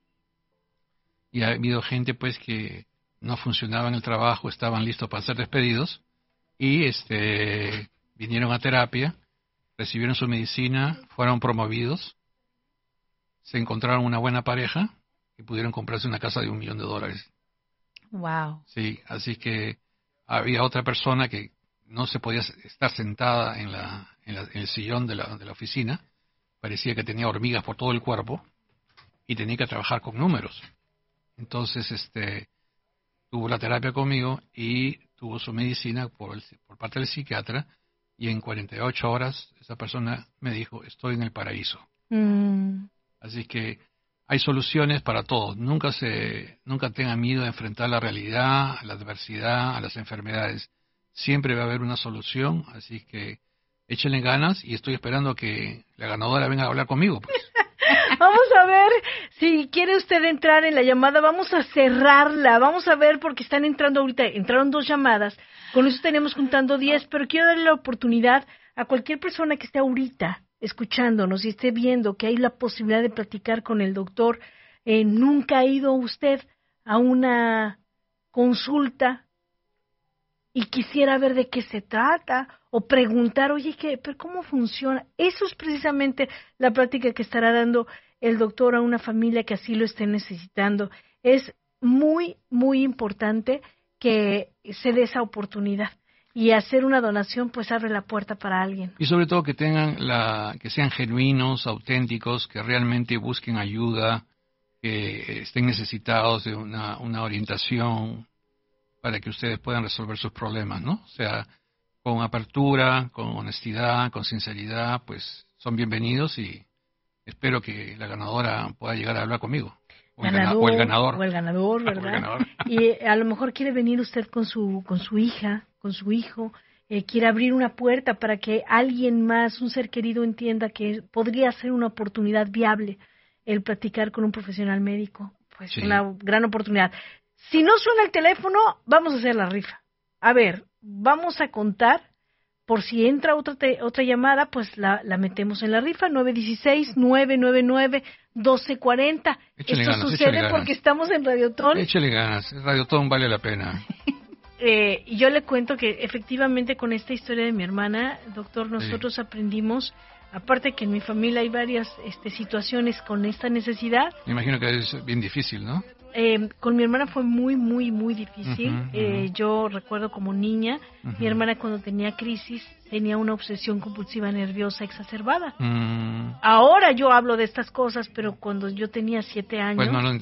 y ha habido gente pues que no funcionaba en el trabajo, estaban listos para ser despedidos y vinieron a terapia, recibieron su medicina, fueron promovidos, se encontraron una buena pareja y pudieron comprarse una casa de $1 millón. Wow. Sí, así que había otra persona que no se podía estar sentada en el sillón de la oficina, parecía que tenía hormigas por todo el cuerpo y tenía que trabajar con números. Entonces, tuvo la terapia conmigo y tuvo su medicina por parte del psiquiatra y en 48 horas esa persona me dijo, estoy en el paraíso. Así que hay soluciones para todo. Nunca tengan miedo de enfrentar la realidad, a la adversidad, a las enfermedades. Siempre va a haber una solución, así que échenle ganas y estoy esperando que la ganadora venga a hablar conmigo, pues. Vamos a ver si quiere usted entrar en la llamada. Vamos a cerrarla. Vamos a ver porque están entrando ahorita. Entraron 2 llamadas. Con eso tenemos juntando 10. Pero quiero darle la oportunidad a cualquier persona que esté ahorita escuchándonos y esté viendo que hay la posibilidad de platicar con el doctor. Nunca ha ido usted a una consulta y quisiera ver de qué se trata o preguntar, oye, ¿pero cómo funciona? Eso es precisamente la práctica que estará dando el doctor a una familia que así lo esté necesitando. Es muy, muy importante que se dé esa oportunidad y hacer una donación pues abre la puerta para alguien. Y sobre todo que que sean genuinos, auténticos, que realmente busquen ayuda, que estén necesitados de una orientación para que ustedes puedan resolver sus problemas, ¿no? O sea, con apertura, con honestidad, con sinceridad, pues son bienvenidos y espero que la ganadora pueda llegar a hablar conmigo. O el ganador. O el ganador, ¿verdad? El ganador. Y a lo mejor quiere venir usted con su hija, con su hijo, quiere abrir una puerta para que alguien más, un ser querido, entienda que podría ser una oportunidad viable el platicar con un profesional médico. Pues sí. Una gran oportunidad. Si no suena el teléfono, vamos a hacer la rifa. A ver, vamos a contar por si entra otra llamada, pues la metemos en la rifa, 916-999-1240. Esto ganas, sucede porque estamos en Radiotón. Échale ganas, Radiotón vale la pena. Y yo le cuento que efectivamente con esta historia de mi hermana, doctor, nosotros aprendimos, aparte que en mi familia hay varias situaciones con esta necesidad. Me imagino que es bien difícil, ¿no? Con mi hermana fue muy, muy, muy difícil. Yo recuerdo como niña, mi hermana cuando tenía crisis tenía una obsesión compulsiva nerviosa exacerbada. Ahora yo hablo de estas cosas, pero cuando yo tenía 7 años... Pues no lo